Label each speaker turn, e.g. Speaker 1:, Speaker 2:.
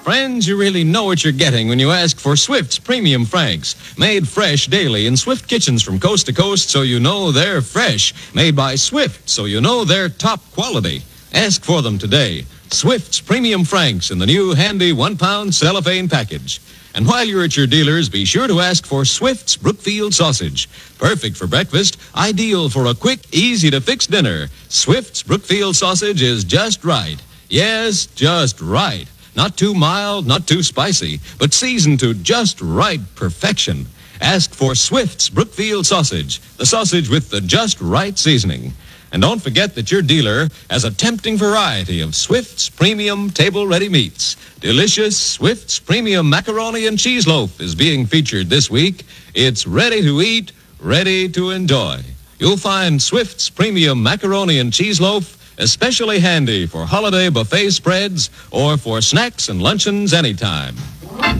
Speaker 1: Friends, you really know what you're getting when you ask for Swift's Premium Franks. Made fresh daily in Swift kitchens from coast to coast, so you know they're fresh. Made by Swift, so you know they're top quality. Ask for them today. Swift's Premium Franks in the new handy 1-pound cellophane package. And while you're at your dealers, be sure to ask for Swift's Brookfield Sausage. Perfect for breakfast, ideal for a quick, easy-to-fix dinner. Swift's Brookfield Sausage is just right. Yes, just right. Not too mild, not too spicy, but seasoned to just right perfection. Ask for Swift's Brookfield Sausage, the sausage with the just right seasoning. And don't forget that your dealer has a tempting variety of Swift's Premium Table-Ready Meats. Delicious Swift's Premium Macaroni and Cheese Loaf is being featured this week. It's ready to eat, ready to enjoy. You'll find Swift's Premium Macaroni and Cheese Loaf especially handy for holiday buffet spreads or for snacks and luncheons anytime.